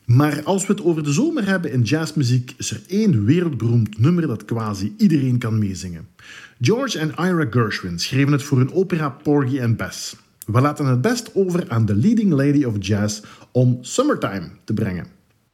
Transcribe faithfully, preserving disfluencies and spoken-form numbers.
Maar als we het over de zomer hebben in jazzmuziek, is er één wereldberoemd nummer dat quasi iedereen kan meezingen. George en Ira Gershwin schreven het voor hun opera Porgy and Bess. We laten het best over aan de leading lady of jazz om Summertime te brengen.